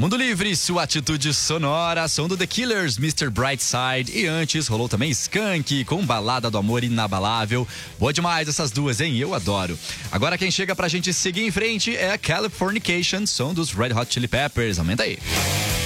Mundo Livre, sua atitude sonora, som do The Killers, Mr. Brightside. E antes rolou também Skank com Balada do Amor Inabalável. Boa demais essas duas, hein? Eu adoro. Agora quem chega pra gente seguir em frente é a Californication, som dos Red Hot Chili Peppers. Aumenta aí.